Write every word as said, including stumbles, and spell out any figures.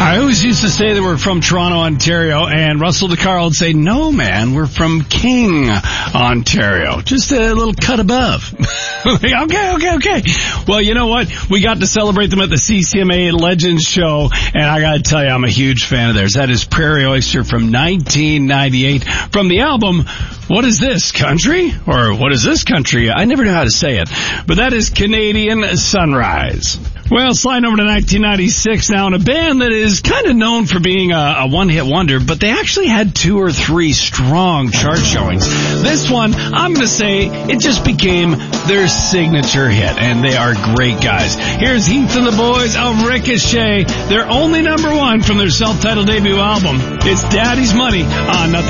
I always used to say that we're from Toronto, Ontario, and Russell DeCarl would say, no, man, we're from King, Ontario. Just a little cut above. okay, okay, okay. Well, you know what? We got to celebrate them at the C C M A Legends Show, and I got to tell you, I'm a huge fan of theirs. That is Prairie Oyster from nineteen ninety-eight from the album What Is This, Country? Or What Is This, Country? I never knew how to say it. But that is Canadian Sunrise. Well, sliding over to nineteen ninety-six now, and a band that is kind of known for being a, a one-hit wonder, but they actually had two or three strong chart showings. This one, I'm going to say, it just became their signature hit, and they are great guys. Here's Heath and the Boys of Ricochet. They're only number one from their self-titled debut album. It's Daddy's Money on Nothing.